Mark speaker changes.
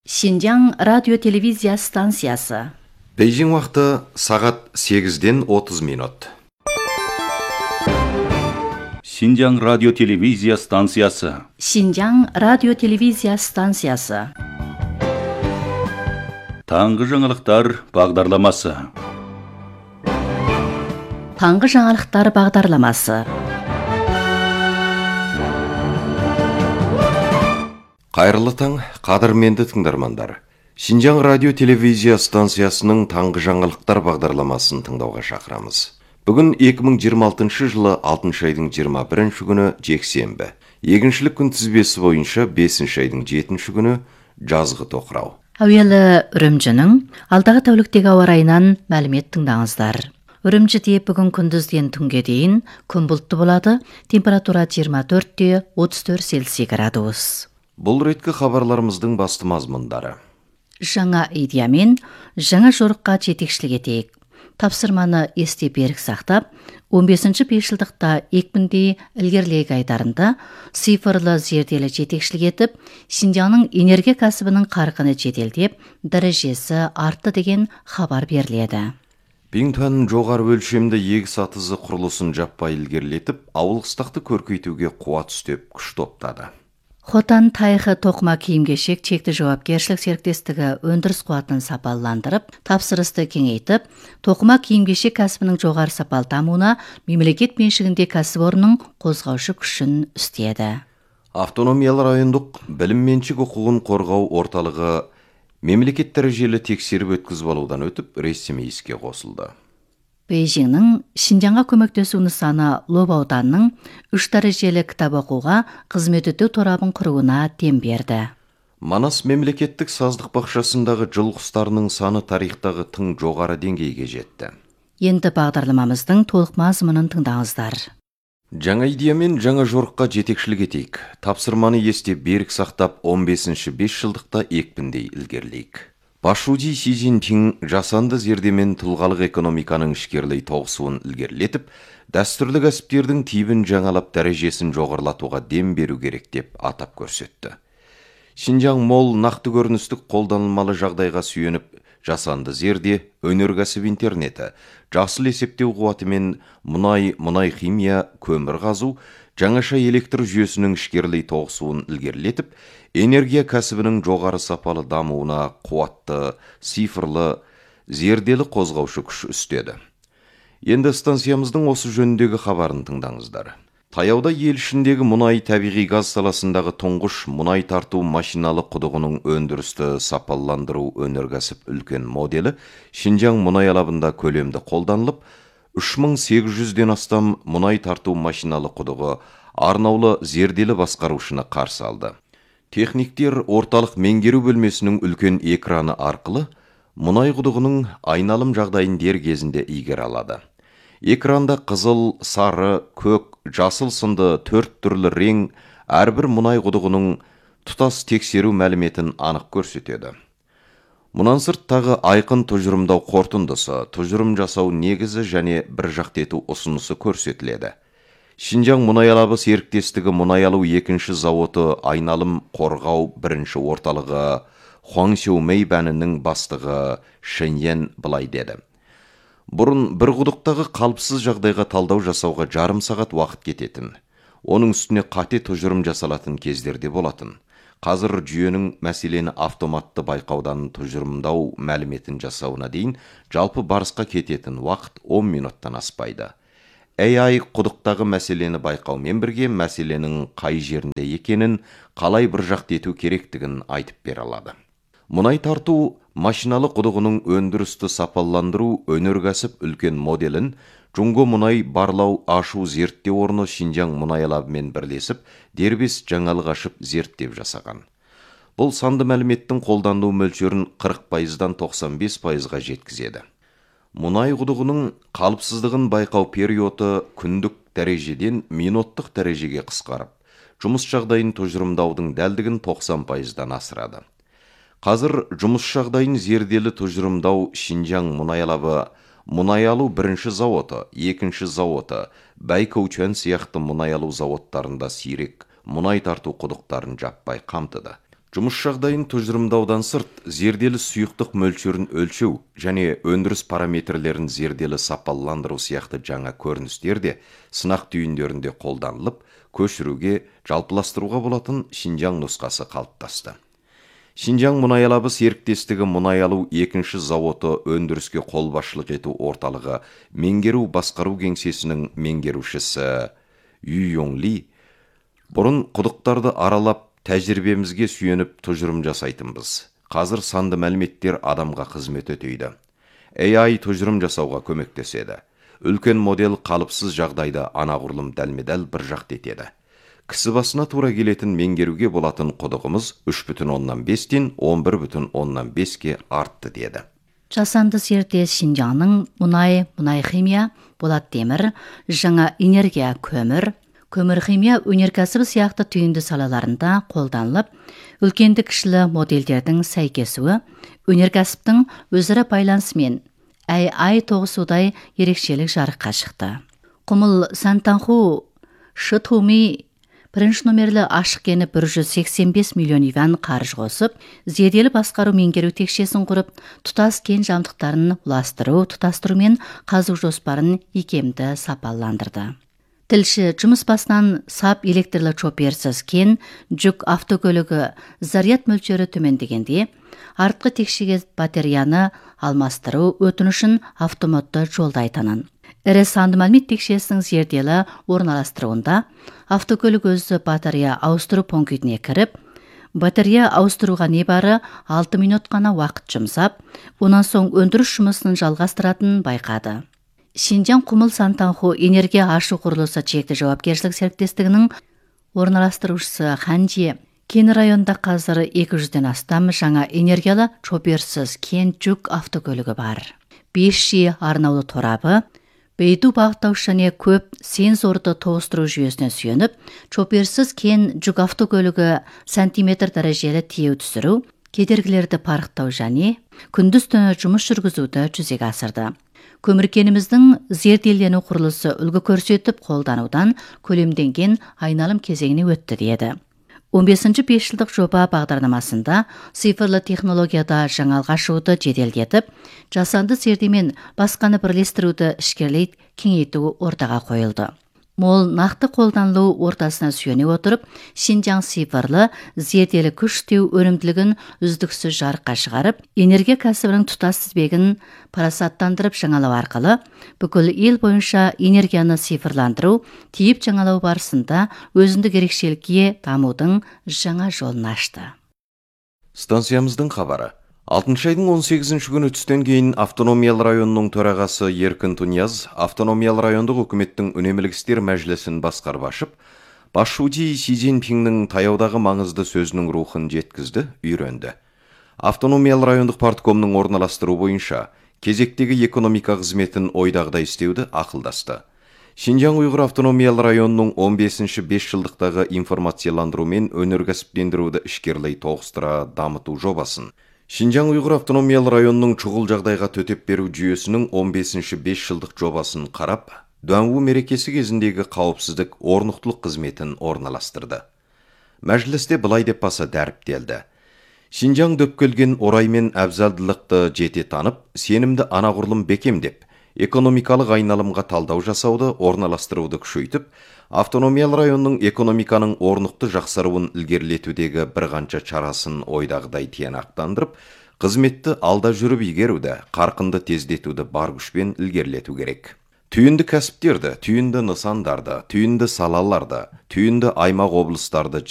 Speaker 1: Шинжаң радио-телевизия станциясы.
Speaker 2: Бейжің уақыты сағат 8-ден 30 минут.
Speaker 3: Шинжаң радио-телевизия станциясы.
Speaker 1: Шинжаң радио-телевизия станциясы.
Speaker 3: Таңғы жаңалықтар бағдарламасы.
Speaker 1: Таңғы жаңалықтар бағдарламасы.
Speaker 2: Қайырлы таң, қадірменді тыңдармандар. Шинжаң радио-телевизия станциясының таңғы жаңалықтар бағдарламасын тыңдауға шақырамыз. Бүгін 2026 жылы 6 айдың 21 күні жексенбі. Егіншілік күнтізбесі бойынша 5 айдың 7 күні жазғы тоқырау.
Speaker 1: Әуелі Үрімжінің алдағы тәуліктегі ауа райынан мәлімет тыңдаңыздар. Үрімжіде бүгін күндізден түнге дейін күн бұлтты болады, температура 24-34 Цельсий градус.
Speaker 2: Бұл реткі хабарларымыздың басты мазмұндары.
Speaker 1: Жаңа идеямен жаңа жорыққа жетекшілік етейік. Тапсырманы есте берік сақтап, 15-ші бесжылдықта екпіндей ілгерілегі айдарында цифрлы зерделі жетекшілік етіп, Шинжаңның энергия кәсібінің қарқыны жеделдеп, дәрежесі артты деген хабар беріледі.
Speaker 2: Бингтонның жоғары өлшемді егіс атызы құрылысын жаппай ілгерілетіп, ауыл қыстақты көркейтуге қуат үстеп күш топтады.
Speaker 1: Хотан Тайхы тоқыма киім-кешек шекті жауапкершілік серіктестігі өндіріс қуатын сапаландырып, тапсырысты кеңейтіп, тоқыма киім-кешек кәсібінің жоғары сапал дамуына мемлекет меншігінде кәсіпорынның қозғаушы күшін үстеді.
Speaker 2: Автономиялы райондық білім меншік құқығын қорғау орталығы мемлекет дәрежелі тексеріп өткізіп алудан өтіп, ресми іске қосылды.
Speaker 1: Бейжіңнің Шинжаңға көмектесу нысаны Лоба ауданының 3 дәрежелі кітап оқуға қызмет ету торабын құруына дем берді.
Speaker 2: Манас мемлекеттік саздық бақшасындағы жыл құстарының саны тарихтағы тың жоғары деңгейге жетті.
Speaker 1: Енді бағдарламамыздың толық мазмұнын тыңдаңыздар.
Speaker 2: Жаңа идеямен жаңа жорыққа жетекшілік етейік. Тапсырманы есте берік сақтап, 15-ші бесжылдықта екпіндей ілгерілейік. Башуди Си Цзиньпин жасанды зердемен тұлғалық экономиканың ішкерлей тоғысуын ілгерілетіп, дәстүрлі кәсіптердің тибін жаңалап дәрежесін жоғарлатуға дем беру керек деп атап көрсетті. Шинжаң мол нақты көріністік қолданылмалы жағдайға сүйеніп, жасанды зерде, өнеркәсіп интернеті, жасыл есептеу қуатымен мұнай химия, көмір қазу, жаңаша электр жүйесінің ішкерлей тоғысуын ілгерілетіп, энергия кәсібінің жоғары сапалы дамуына қуатты, цифрлы, зерделі қозғаушы күш үстеді. Енді станциямыздың осы жөніндегі хабарын тыңдаңыздар. Таяуда ел ішіндегі мұнай табиғи газ саласындағы тұңғыш мұнай тарту машиналы құдығының өндірісті сапалландыру өнеркәсіп үлкен моделі Шинжаң мұнай алабында көлемді қолданылып, 3800-ден астам мұнай тарту машиналы құдығы арнаулы зерделі басқарушыны қарсы алды. Техниктер орталық меңгеру бөлмесінің үлкен экраны арқылы мұнай құдығының айналым жағдайын дер кезінде игере алады. Экранда қызыл, сары, көк, жасыл сынды 4 түрлі рең әрбір мұнай құдығының тұтас тексеру мәліметін анық көрсетеді. Мұнан сырт тағы айқын тұжырымдау қорытындысы, тұжырым жасау негізі және бір жақты ету ұсынысы көрсетіледі. Шинжаң мұнай алабы серіктестігі мұнай алу 2-ші зауыты айналым қорғау 1-ші орталығы Хуаңсю Мэй бәнінің бастығы Шэньен былай деді. Бұрын бір құдықтағы қалыпсыз жағдайға талдау жасауға жарым сағат уақыт кететін. Оның үстіне қате тұжырым жасалатын кездерде болатын. Қазір жүйенің мәселені автоматты байқаудан тұжырымдау мәліметін жасауына дейін жалпы барысқа кететін уақыт 10 минуттан аспайды. AI құдықтағы мәселені байқаумен бірге мәселенің қай жерінде екенін, қалай бір жақты ету керектігін айтып бере алады. Мұнай тарту машиналы құдығының өндірісті сапалландыру өнеркәсіп үлкен моделін Жұңго мұнай барлау ашу зерттеу орны Шинжаң мұнай алабымен бірлесіп, дербес жаңалық ашып зерттеп жасаған. Бұл санды мәліметтің қолданылу мөлшерін 40%-дан 95%-ға жеткізеді. Мұнай құдығының қалыпсыздығын байқау периоды күндік дәрежеден минуттық дәрежеге қысқарып, жұмыс жағдайын тұжырымдаудың дәлдігін 90%-дан асырады. Қазір жұмыс жағдайын зерделі тұжырымдау Шинжаң мұнай алабы мұнай алу 1-ші зауыты, 2-ші зауыты, Бәйкөучан сияқты мұнай алу зауыттарында сирек мұнай тарту құдықтарын жаппай қамтыды. Жұмыс жағдайын тұжырымдаудан сырт, зерделі сұйықтық мөлшерін өлшеу және өндіріс параметрлерін зерделі сапаландыру сияқты жаңа көріністер де сынақ түйіндерінде қолданылып, көшіруге, жалпыластыруға болатын Шинжаң нұсқасы қалыптасты. Шинжаң мұнай алабы серіктестігі мұнай алу екінші зауыты өндіріске қолбасшылық ету орталығы меңгеру басқару кеңсесінің меңгерушісі Ю Йонг Ли бұрын құдықтарды аралап тәжірибемізге сүйеніп тұжырым жасайтынбыз. Қазір санды мәліметтер адамға қызмет етейді. AI тұжырым жасауға көмектеседі. Үлкен модел қалыпсыз жағдайда анағұрлым дәлме-дәл бір жақты етеді. Кісі басына тура келетін меңгеруге болатын құдығымыз 3,5-тен 11,5-ке артты деді.
Speaker 1: Жасанды зерде Шинжаңның мұнай химия, болат темір, жаңа энергия көмір химия өнеркәсібі сияқты түйінді салаларында қолданылып, үлкенді кішілі модельдердің сәйкесуі, өнеркәсіптің өзара байланысымен AI тоғысудай ерекшелік жарыққа шықты. Құмыл Сантанху Шытуми бірінші номерлі ашық кені 185 миллион юан қаржы қосып, зерделі басқару меңгеру текшесін құрып, тұтас кен жабдықтарын тұтастыру мен қазу жоспарын икемді сапаландырды. Тілші жұмыс басынан сап электрлі чоперсіз кен жүк автокөлігі заряд мөлшері төмендегенде, артқы текшеге батареяны алмастыру өтінішін автоматты жолдайтынын. Ірі санды мәлімет текшесінің зерделі орналастыруында автокөлік өзі батарея ауыстыру пунктіне кіріп, батарея ауыстыруға небары 6 минут қана уақыт жұмсап, онан соң өндіріс жұмысын жалғастыратын байқады. Шинжаң Құмыл Сантанху энергия ашу құрылысы чекті жауапкершілік серіктестігінің орналастырушысы Ханжи кен районда қазір 200-ден астам жаңа энергиялы чоперсіз кен жүк автокөлігі бар. 5G арнаулы торабы, бейду бағыттаушы және көп сенсорды тоғыстыру жүйесіне сүйеніп, чоперсіз кен жүк автокөлігі сантиметр дәрежелі тиеу түсіру, кедергілерді парықтау және күндіз-түні жұмыс жүргізуді жүзеге асырды. Көміркеніміздің зерделену құрылысы үлгі көрсетіп қолданудан көлемденген айналым кезеңіне өтті деді. 15-ші 5 жылдық жоба бағдарламасында цифрлы технологияда жаңалық ашуды жеделдетіп, жасанды зердемен басқаны бірлестіруді ішкерлей кеңейту ортаға қойылды. Мол нақты қолданылу ортасына сүйене отырып, Шинжаң цифрлы зерделі күштеу өнімділігін үздіксіз жарыққа шығарып, энергия кәсібінің тұтас тізбегін парасаттандырып жаңалау арқылы, бүкіл ел бойынша энергияны цифрландыру, тиіп жаңалау барысында өзіндік ерекшелікке дамудың жаңа жолын ашты.
Speaker 2: Станциямыздың хабары. 6 айдың 18-ші күні түстен кейін автономиялы районның төрағасы Еркін Тунияз автономиялы райондық үкіметтің үнемілік істер мәжілісін басқарып ашып, Басшуди Си Цзиньпиннің таяудағы маңызды сөзінің рухын жеткізді, үйренді. Автономиялы райондық парткомның орналастыру бойынша кезектегі экономика қызметін ойдағыдай істеуді ақылдасты. Шинжаң Уйғыр автономиялы районының 15-ші 5 жылдықтағы информацияландыру мен өнеркәсіптендіруді ішкерлей тоғыстыра дамыту жобасын, Шинжаң Уйғыр автономиялы районының шұғыл жағдайға төтеп беру жүйесінің 15-ші 5 жылдық жобасын қарап, Дуанву мерекесі кезіндегі қауіпсіздік орнықтылық қызметін орналастырды. Мәжілісте былай деп баса дәріптелді. Шинжаң дөпкелген ораймен әбзалдылықты жете танып, сенімді анағұрлым бекемдеп, экономикалық айналымға талдау жасауды орналастыруды күшейтіп, автономиялы районның экономиканың орнықты жақсаруын ілгерілетудегі бір қанша чарасын ойдағыдай тиянақтандырып, қызметті алда жүріп игеруді, қарқынды тездетуді бар күшпен ілгерілету керек. Түйінді кәсіптерді, түйінді нысандарды, түйінді салаларды, түйінді аймақ облыстарды